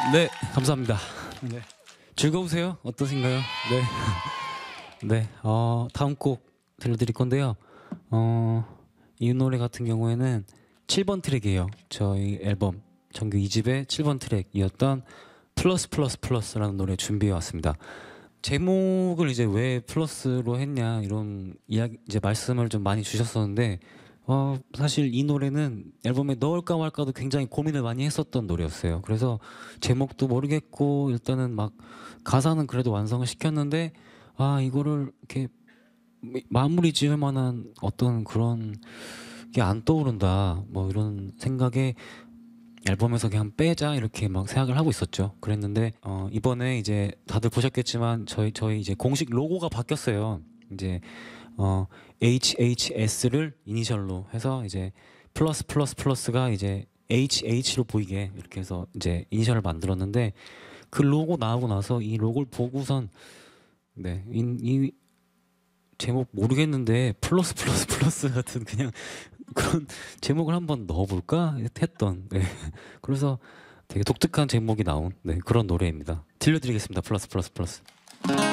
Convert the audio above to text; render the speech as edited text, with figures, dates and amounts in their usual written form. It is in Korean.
네, 감사합니다. 네. 즐거우세요? 어떠신가요? 네. 네, 다음 곡 들려드릴 건데요. 이 노래 같은 경우에는 7번 트랙이에요. 저희 앨범 정규 2집의 7번 트랙이었던 플러스 플러스 플러스라는 노래 준비해 왔습니다. 제목을 이제 왜 플러스로 했냐 이런 이야기 이제 말씀을 좀 많이 주셨었는데 사실 이 노래는 앨범에 넣을까 말까도 굉장히 고민을 많이 했었던 노래였어요. 그래서 제목도 모르겠고 일단은 막 가사는 그래도 완성을 시켰는데 이거를 이렇게 마무리 지을 만한 어떤 그런 게 안 떠오른다 뭐 이런 생각에 앨범에서 그냥 빼자 이렇게 막 생각을 하고 있었죠. 그랬는데 이번에 이제 다들 보셨겠지만 저희 이제 공식 로고가 바뀌었어요. 이제 HHS를 이니셜로 해서 이제 플러스 플러스 플러스가 이제 HH로 보이게 이렇게 해서 이제 이니셜을 만들었는데 그 로고 나오고 나서 이 로고를 보고선 이 제목 모르겠는데 플러스 플러스 플러스 같은 그냥 그런 제목을 한번 넣어볼까 했던 그래서 되게 독특한 제목이 나온 그런 노래입니다. 들려드리겠습니다. 플러스 플러스 플러스.